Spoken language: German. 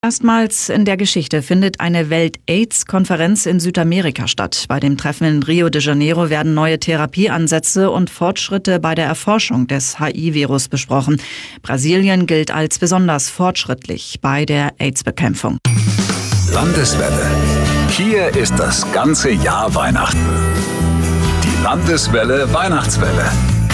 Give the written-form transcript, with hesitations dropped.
Erstmals in der Geschichte findet eine Welt-AIDS-Konferenz in Südamerika statt. Bei dem Treffen in Rio de Janeiro werden neue Therapieansätze und Fortschritte bei der Erforschung des HIV-Virus besprochen. Brasilien gilt als besonders fortschrittlich bei der AIDS-Bekämpfung. Landeswelle. Hier ist das ganze Jahr Weihnachten. Die Landeswelle Weihnachtswelle.